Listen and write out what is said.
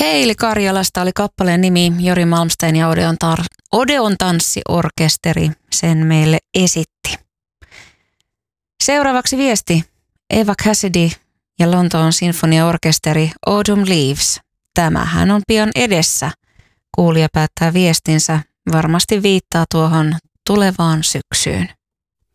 Heili Karjalasta oli kappaleen nimi, Jori Malmsteen ja Odeon tanssiorkesteri sen meille esitti. Seuraavaksi viesti. Eva Cassidy ja Lontoon sinfoniaorkesteri Autumn Leaves. Tämähän on pian edessä. Kuulija päättää viestinsä. Varmasti viittaa tuohon tulevaan syksyyn.